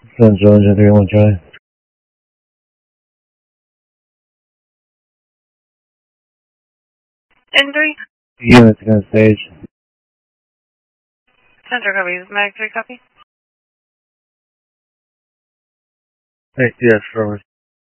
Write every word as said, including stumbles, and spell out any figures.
Central Engine three one try. N three? Units on stage. Center copy. Is Mag three copy? Hey, yes, Robert.